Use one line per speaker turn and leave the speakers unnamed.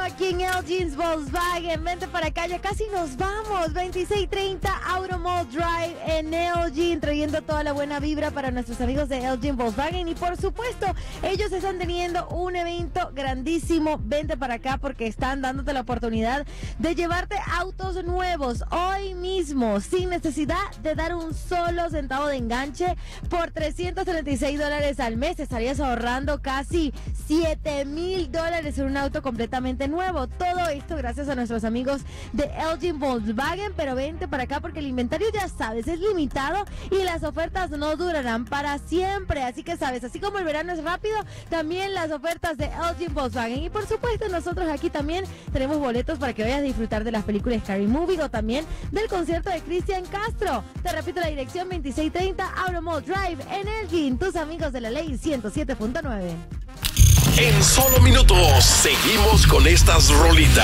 verano aquí en Elgin's Volkswagen. Vente para acá, ya casi nos vamos. 2630 Auto Mall Drive en Elgin, trayendo toda la buena vibra para nuestros amigos de Elgin Volkswagen. Y por supuesto, ellos están teniendo un evento grandísimo. Vente para acá porque están dándote la oportunidad de llevarte autos nuevos hoy mismo, sin necesidad de dar un solo centavo de enganche. Por $336 al mes estarías ahorrando casi $7,000 en un auto completamente nuevo. Todo esto gracias a nuestros amigos de Elgin Volkswagen. Pero vente para acá porque el inventario, ya sabes, es limitado y las ofertas no durarán para siempre. Así que sabes, así como el verano es rápido, también las ofertas de Elgin Volkswagen. Y por supuesto, nosotros aquí también tenemos boletos para que vayas a disfrutar de las películas Scary Movie o también del concierto de Cristian Castro. Te repito la dirección: 2630 Auto Mall Drive en Elgin. Tus amigos de la ley 107.9.
En solo minutos seguimos con estas rolitas.